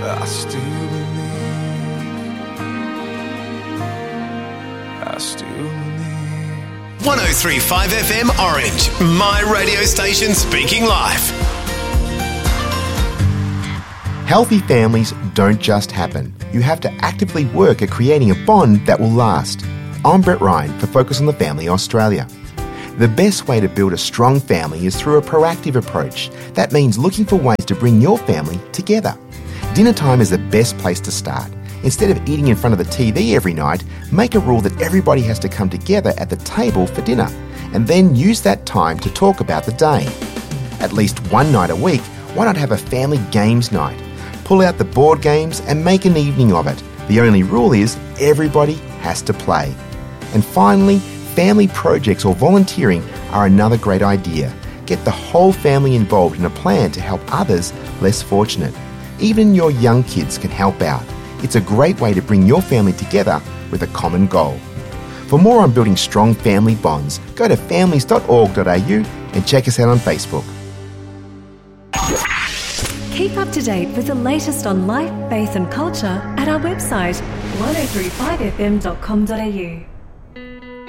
I still believe. 103.5 FM Orange, my radio station speaking life. Healthy families don't just happen. You have to actively work at creating a bond that will last. I'm Brett Ryan for Focus on the Family Australia. The best way to build a strong family is through a proactive approach. That means looking for ways to bring your family together. Dinner time is the best place to start. Instead of eating in front of the TV every night, make a rule that everybody has to come together at the table for dinner, and then use that time to talk about the day. At least one night a week, why not have a family games night? Pull out the board games and make an evening of it. The only rule is everybody has to play. And finally, family projects or volunteering are another great idea. Get the whole family involved in a plan to help others less fortunate. Even your young kids can help out. It's a great way to bring your family together with a common goal. For more on building strong family bonds, go to families.org.au and check us out on Facebook. Keep up to date with the latest on life, faith and culture at our website 1035fm.com.au.